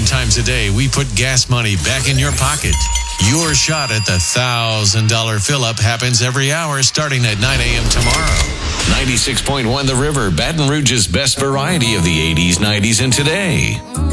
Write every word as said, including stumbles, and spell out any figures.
times a day, we put gas money back in your pocket. Your shot at the one thousand dollars fill-up happens every hour starting at nine a.m. tomorrow. ninety-six point one The River, Baton Rouge's best variety of the eighties, nineties, and today.